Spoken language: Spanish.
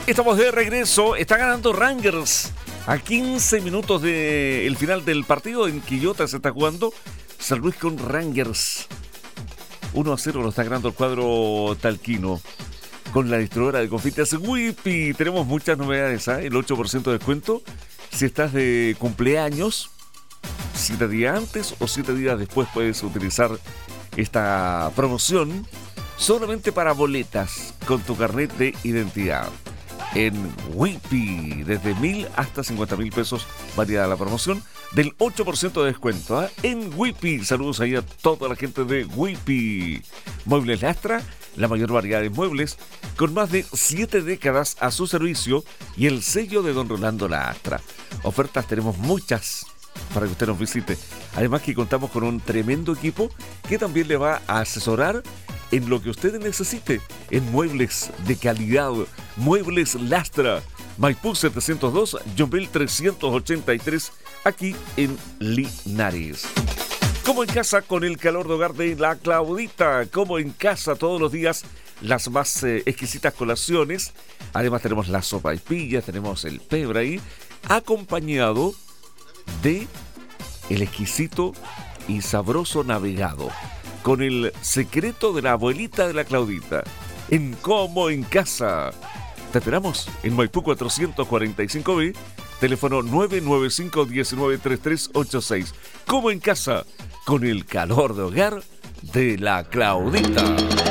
Estamos de regreso. Está ganando Rangers a 15 minutos del final del partido. En Quillota se está jugando San Luis con Rangers. 1-0 lo está ganando el cuadro talquino con la distribuidora de confites Whippy. Tenemos muchas novedades, ¿eh? El 8% de descuento si estás de cumpleaños. 7 días antes o 7 días después puedes utilizar esta promoción solamente para boletas con tu carnet de identidad. En Whippy, desde 1.000 hasta 50.000 pesos varía la promoción del 8% de descuento, ¿eh? En Whippy. Saludos ahí a toda la gente de Whippy. Muebles Lastra, la mayor variedad de muebles con más de 7 décadas a su servicio y el sello de don Rolando Lastra. Ofertas tenemos muchas para que usted nos visite. Además que contamos con un tremendo equipo que también le va a asesorar en lo que usted necesite en muebles de calidad. Muebles Lastra, Maipú 702, Yonville 383, aquí en Linares. Como en casa, con el calor de hogar de la Claudita. Como en casa, todos los días, las más exquisitas colaciones. Además tenemos la sopaipilla, tenemos el pebre ahí, acompañado de el exquisito y sabroso navegado con el secreto de la abuelita de la Claudita. En Como en Casa. Te esperamos en Maipú 445B, teléfono 995-193386. Como en Casa, con el calor de hogar de la Claudita.